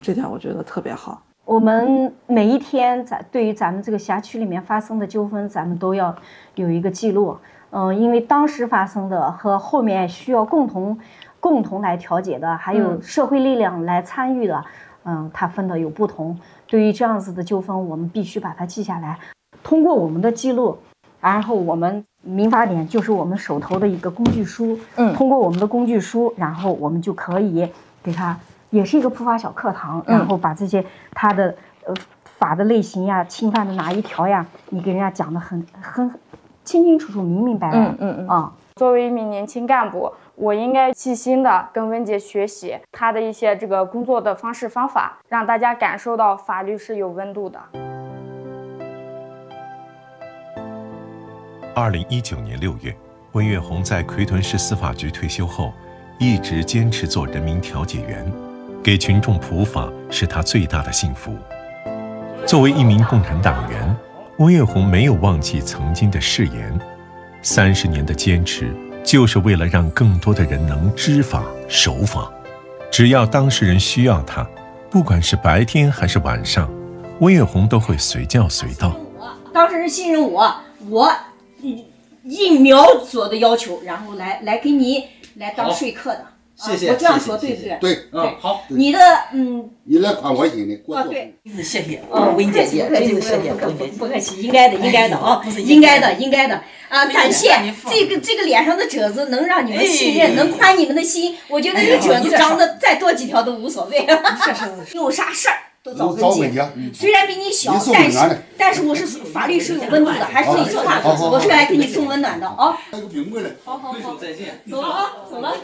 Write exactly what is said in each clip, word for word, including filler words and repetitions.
这点我觉得特别好。 我们每一天在对于咱们这个辖区里面发生的纠纷，咱们都要有一个记录。嗯、呃，因为当时发生的和后面需要共同共同来调解的，还有社会力量来参与的，嗯、呃，它分的有不同。对于这样子的纠纷，我们必须把它记下来，通过我们的记录，然后我们民法典就是我们手头的一个工具书。嗯，通过我们的工具书，然后我们就可以给它。也是一个普法小课堂，然后把这些他的呃法的类型呀、侵犯的哪一条呀，你给人家讲的很很清清楚楚、明明白白。嗯嗯嗯啊，作为一名年轻干部，我应该细心的跟温姐学习他的一些这个工作的方式方法，让大家感受到法律是有温度的。 二零一九年六月，温月红在奎屯市司法局退休后，一直坚持做人民调解员。给群众普法是他最大的幸福。作为一名共产党员，温月红没有忘记曾经的誓言，三十年的坚持，就是为了让更多的人能知法守法。只要当事人需要他，不管是白天还是晚上，温月红都会随叫随到。 当事人信任我，我一秒所的要求，然后来来给你来当说客的。 谢谢， 我这样说对不对？ 对，嗯，好。 你的嗯， 你来宽我心的， 啊对， 谢谢啊，温姐姐，真是谢谢， 不不客气，应该的，应该的啊，应该的，应该的啊，感谢这个这个脸上的褶子能让你们信任，能宽你们的心。我觉得这个褶子长得再多几条都无所谓。 是是是， 有啥事儿都找温姐。虽然比你小，但是但是我是法律是有温度的，还是那句话，我是来给你送温暖的啊。 还有冰棍嘞， 好好好， 再见， 走了啊，走了。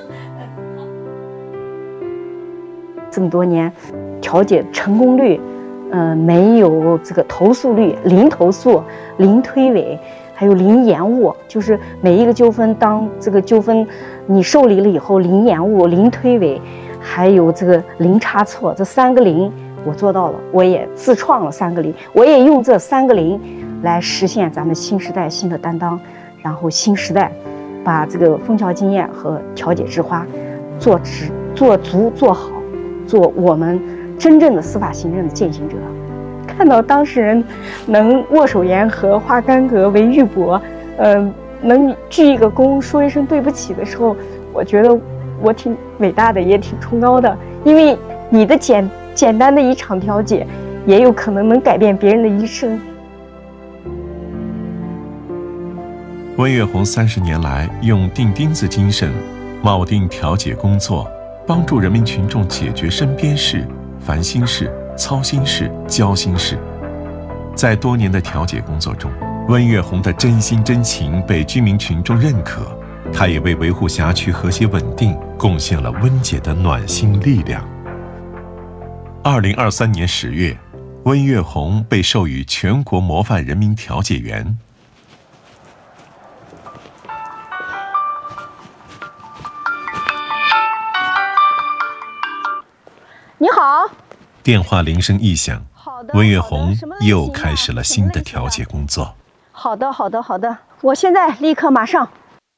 这么多年，调解成功率，呃，没有这个投诉率，零投诉，零推诿，还有零延误。就是每一个纠纷，当这个纠纷你受理了以后，零延误，零推诿，还有这个零差错，这三个零我做到了。我也自创了三个零，我也用这三个零来实现咱们新时代新的担当，然后新时代把这个枫桥经验和调解之花做直、做足、做好。做我们真正的司法行政的践行者，看到当事人能握手言和、化干戈为玉帛，嗯、呃，能鞠一个躬、说一声对不起的时候，我觉得我挺伟大的，也挺崇高的。因为你的简简单的一场调解，也有可能能改变别人的一生。 温月红三十年来用钉钉子精神，铆定调解工作。帮助人民群众解决身边事、烦心事、操心事、焦心事。在多年的调解工作中，温月红的真心真情被居民群众认可，她也为维护辖区和谐稳定贡献了温姐的暖心力量。二零二三年十月，温月红被授予全国模范人民调解员。 你好， 电话铃声一响，温月红又开始了新的调解工作。 好的，好的，好的，我现在立刻马上。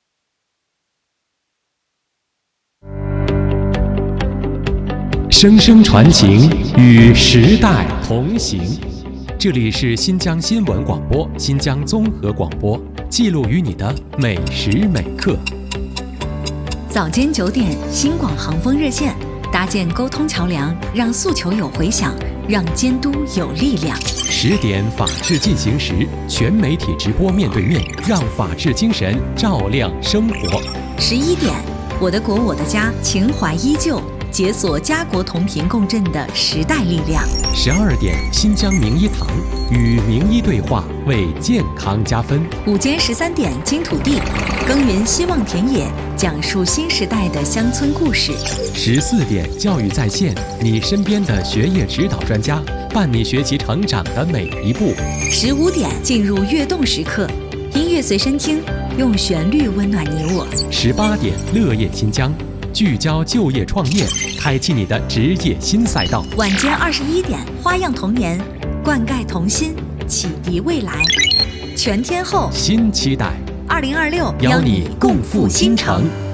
声声传情，与时代同行。这里是新疆新闻广播、新疆综合广播，记录于你的每时每刻。 早间九点，新广航风热线。搭建沟通桥梁，让诉求有回响，让监督有力量。 十点法治进行时，全媒体直播面对面，让法治精神照亮生活。 十一点，我的国我的家，情怀依旧，解锁家国同频共振的时代力量。 十二点，新疆名医堂与名医对话，为健康加分。 午间十三点，金土地，耕耘希望田野，讲述新时代的乡村故事。 十四点，教育在线，你身边的学业指导专家，伴你学习成长的每一步。 十五点，进入跃动时刻，音乐随身听，用旋律温暖你我。 十八点，乐业新疆，聚焦就业创业，开启你的职业新赛道。 晚间二十一点，花样童年，灌溉童心，启迪未来。全天候新期待， 二零二六邀你共赴新城。